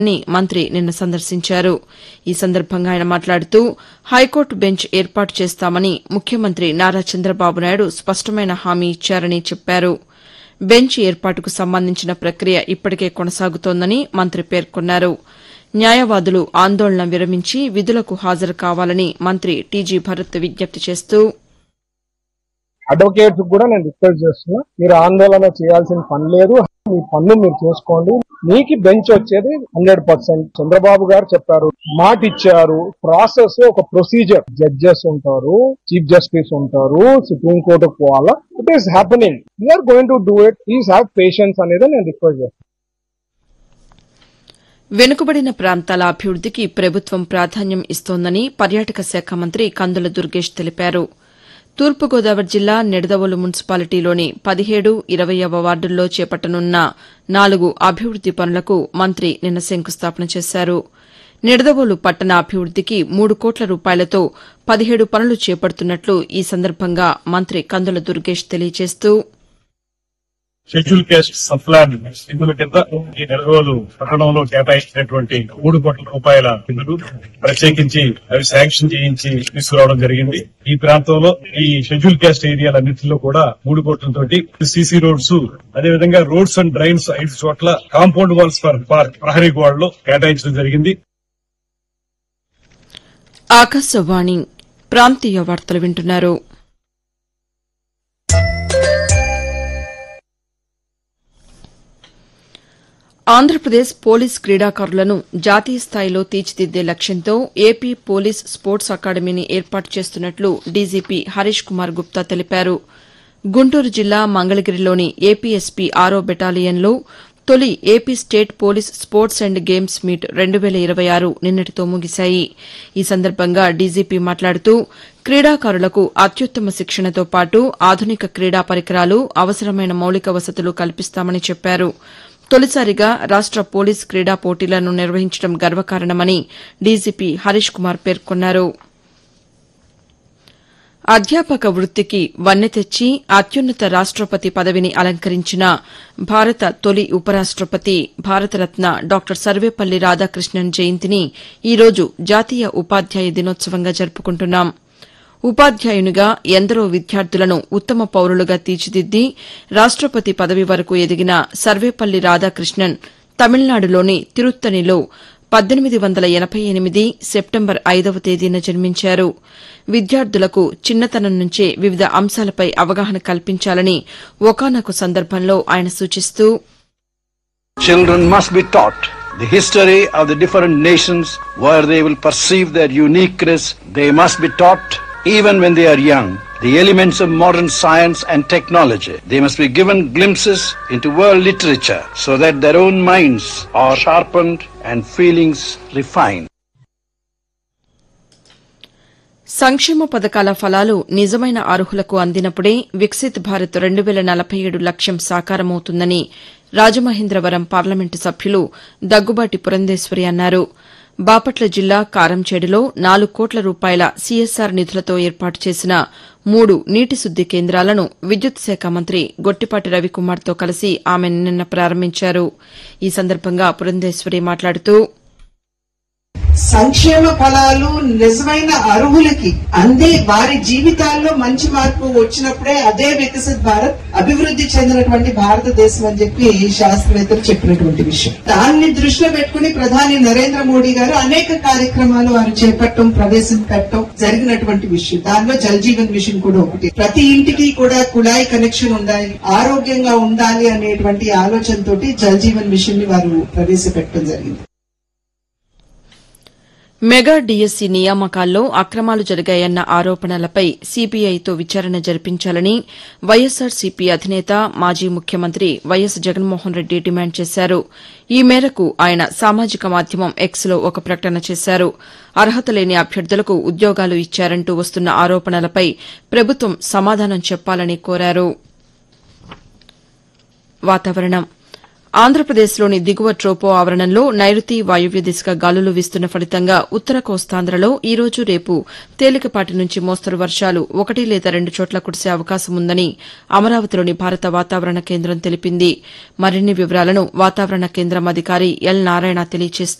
ని మంత్రి నిన్న సందర్శించారు. ఈ సందర్భంగా ఆయన మాట్లాడుతూ హైకోర్టు బెంచ్ ఏర్పాటు చేస్తామని ముఖ్యమంత్రి నారా చంద్రబాబు నాయుడు స్పష్టమైన హామీ ఇచ్చారని చెప్పారు. బెంచ్ ఏర్పాటుకు సంబంధించిన ప్రక్రియ ఇప్పటికే కొనసాగుతోందని మంత్రి పేర్కొన్నారు. న్యాయవాదులు ఆందోళన విరమించి విధులకు హాజరు కావాలని మంత్రి టీజీ భరత్ విజ్ఞప్తి చేస్తూ అడ్వకేట్స్ కూడా నేను రిక్వెస్ట్ చేస్తున్నా, మీరు ఆందోళన చేయాల్సిన పని లేదు, మీ పన్ను మీరు చేసుకోండి. మీకు బెంచ్ వచ్చేది 100%. చంద్రబాబు గారు చెప్పారు, మాట ఇచ్చారు. ప్రాసెస్ ఒక ప్రొసీజర్, జడ్జెస్ ఉంటారు, చీఫ్ జస్టిస్ ఉంటారు, సుప్రీం కోర్టుకు పోవాలా. It is happening, we are going to do it, please have patience అనేది నేను రిక్వెస్ట్ చేస్తాను. వెనుకబడిన ప్రాంతాల అభివృద్దికి ప్రభుత్వం ప్రాధాన్యం ఇస్తోందని పర్యాటక శాఖ మంత్రి కందుల దుర్గేష్ తెలిపారు. తూర్పుగోదావరి జిల్లా నిడదవోలు మున్సిపాలిటీలోని 17, 20వ వార్డుల్లో చేపట్టనున్న 4 అభివృద్ది పనులకు మంత్రి నిన్న శంకుస్థాపన చేశారు. నిడదవోలు పట్టణ అభివృద్దికి 3 కోట్ల రూపాయలతో 17 పనులు చేపడుతున్నట్లు ఈ సందర్భంగా మంత్రి కందుల దుర్గేష్ తెలియజేస్తూ షెడ్యూల్ కేస్ట్ సబ్ప్లాన్ నిధుల కింద ఈ నిడదవోలు పట్టణంలో కేటాయించినటువంటి 3 కోట్ల రూపాయల నిధులు ప్రత్యేకించి అవి శాంక్షన్ చేయించి తీసుకురావడం జరిగింది. ఈ ప్రాంతంలో ఈ షెడ్యూల్ కేస్ట్ ఏరియాలన్నింటిలో కూడా 3 కోట్లతోటి సీసీ రోడ్స్, అదేవిధంగా రోడ్స్ అండ్ డ్రైన్స్ 5 చోట్ల కాంపౌండ్ వాల్స్ ఫర్ ప్రహరీ గోడలు కేటాయించడం జరిగింది. ఆకాశవాణి ప్రాంతీయ వార్తలు వింటున్నారు. ఆంధ్రప్రదేశ్ పోలీస్ క్రీడాకారులను జాతీయ స్థాయిలో తీర్చిదిద్దే లక్ష్యంతో ఏపీ పోలీస్ స్పోర్ట్స్ అకాడమీని ఏర్పాటు చేస్తున్నట్లు డీజీపీ హరీష్ కుమార్ గుప్తా తెలిపారు. గుంటూరు జిల్లా మంగళగిరిలోని ఏపీఎస్పీ 6వ బెటాలియన్లో తొలి AP state police sports and games meet 2026 నిన్నటితో ముగిశాయి. ఈ సందర్భంగా డీజీపీ మాట్లాడుతూ క్రీడాకారులకు అత్యుత్తమ శిక్షణతో పాటు ఆధునిక క్రీడా పరికరాలు, అవసరమైన మౌలిక వసతులు కల్పిస్తామని చెప్పారు. తొలిసారిగా రాష్ట పోలీస్ క్రీడా పోటీలను నిర్వహించడం గర్వకారణమని డీజీపీ హరీష్ కుమార్ పేర్కొన్నారు. అధ్యాపక వృత్తికి వన్నె తెచ్చి అత్యున్నత రాష్టపతి పదవిని అలంకరించిన భారత తొలి ఉపరాష్టపతి భారతరత్న డాక్టర్ సర్వేపల్లి రాధాకృష్ణన్ జయంతిని ఈరోజు జాతీయ ఉపాధ్యాయ దినోత్సవంగా జరుపుకుంటున్నాం. ఉపాధ్యాయునిగా ఎందరో విద్యార్థులను ఉత్తమ పౌరులుగా తీర్చిదిద్ది రాష్టపతి పదవి వరకు ఎదిగిన సర్వేపల్లి రాధాకృష్ణన్ తమిళనాడులోని తిరుత్తణిలో 1888 సెప్టెంబర్ 5వ తేదీన జన్మించారు. విద్యార్థులకు చిన్నతనం నుంచే వివిధ అంశాలపై అవగాహన కల్పించాలని ఒకానొక సందర్భంలో ఆయన సూచిస్తూ Children must be taught the history of the different nations where they will perceive their uniqueness. They must be taught even when they are young the elements of modern science and technology. They must be given glimpses into world literature so that their own minds are sharpened and feelings refined. సంక్షేమ పథకాల ఫలాలు నిజమైన అర్హులకు అందినప్పుడే వికసిత్ భారత్ 2047 లక్ష్యం సాకారమవుతుందని Rajamahendravaram parliament సభ్యులు దగ్గుబాటి పురంధేశ్వరి అన్నారు. బాపట్ల జిల్లా కారంచేడులో 4 కోట్ల రూపాయల సీఎస్ఆర్ నిధులతో ఏర్పాటు చేసిన 3 నీటి శుద్ది కేంద్రాలను విద్యుత్ శాఖ మంత్రి గొట్టిపాటి రవికుమార్తో కలిసి ఆమె నిన్న ప్రారంభించారు. ఈ సందర్భంగా పురంధేశ్వరి మాట్లాడుతూ సంక్షేమ ఫలాలు నిజమైన అర్హులకి అందే వారి జీవితాల్లో మంచి మార్పు వచ్చినప్పుడే అదే వికసిత్ భారత్, అభివృద్ది చెందినటువంటి భారతదేశం అని చెప్పి శాస్త్రవేత్తలు చెప్పినటువంటి విషయం. దాన్ని దృష్టిలో పెట్టుకుని ప్రధాని నరేంద్ర మోడీ గారు అనేక కార్యక్రమాలు వారు చేపట్టడం, ప్రవేశపెట్టడం జరిగినటువంటి విషయం. దానిలో జల్ జీవన్ మిషన్ కూడా ఒకటి. ప్రతి ఇంటికి కూడా కుళాయి కనెక్షన్ ఉండాలి, ఆరోగ్యంగా ఉండాలి అనేటువంటి ఆలోచనతోటి జల్ జీవన్ మిషన్ ని వారు ప్రవేశపెట్టడం జరిగింది. మెగా డీఎస్సీ నియామకాల్లో అక్రమాలు జరిగాయన్న ఆరోపణలపై సీబీఐతో విచారణ జరిపించాలని వైఎస్సార్సీపీ అధినేత మాజీ ముఖ్యమంత్రి వైఎస్ జగన్మోహన్ రెడ్డి డిమాండ్ చేశారు. ఈ మేరకు ఆయన సామాజిక మాధ్యమం ఎక్స్లో ఒక ప్రకటన చేశారు. అర్హత లేని అభ్యర్థులకు ఉద్యోగాలు ఇచ్చారంటూ వస్తున్న ఆరోపణలపై ప్రభుత్వం సమాధానం చెప్పాలని కోరారు. వాతావరణం ఆంధ్రప్రదేశ్లోని దిగువ ట్రోపో ఆవరణంలో నైరుతి వాయువ్య దిశగా గాలులు వీస్తున్న ఫలితంగా ఉత్తర కోస్తాంధ్రలో ఈ రోజు రేపు తేలికపాటి నుంచి మోస్తరు వర్షాలు 1 లేదా 2 చోట్ల కురిసే అవకాశం ఉందని అమరావతిలోని భారత వాతావరణ కేంద్రం తెలిపింది. మరిన్ని వివరాలను వాతావరణ కేంద్రం అధికారి ఎల్ నారాయణ తెలియజేస్తూ